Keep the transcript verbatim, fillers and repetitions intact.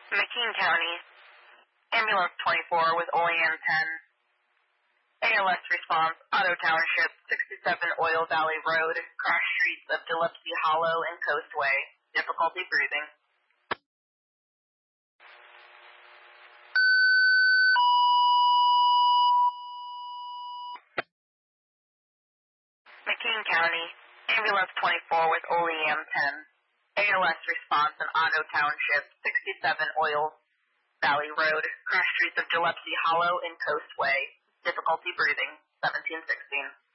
McKean County, Ambulance twenty-four with Olean ten. A L S response, Auto Township, sixty-seven Oil Valley Road, cross streets of Gillespie Hollow and Coastway. Difficulty breathing. McKean County, Ambulance twenty-four with Olean ten. A L S response in Auto Township, sixty-seven Oil Valley Road, cross streets of Gillespie Hollow and Coastway. Difficulty breathing, seventeen sixteen.